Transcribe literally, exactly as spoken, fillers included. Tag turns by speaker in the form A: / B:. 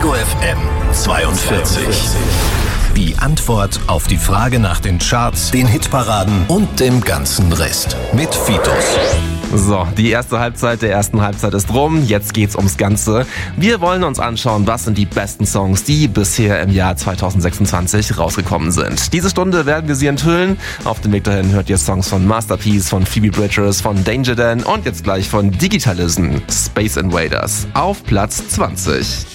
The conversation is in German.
A: Ego F M zweiundvierzig. Die Antwort auf die Frage nach den Charts, den Hitparaden und dem ganzen Rest. Mit Fitus.
B: So, die erste Halbzeit der ersten Halbzeit ist rum. Jetzt geht's ums Ganze. Wir wollen uns anschauen, was sind die besten Songs, die bisher im Jahr zweitausendsechsundzwanzig rausgekommen sind. Diese Stunde werden wir sie enthüllen. Auf dem Weg dahin hört ihr Songs von Masterpiece, von Phoebe Bridgers, von Danger Dan und jetzt gleich von Digitalism, Space Invaders. Auf Platz zwanzig.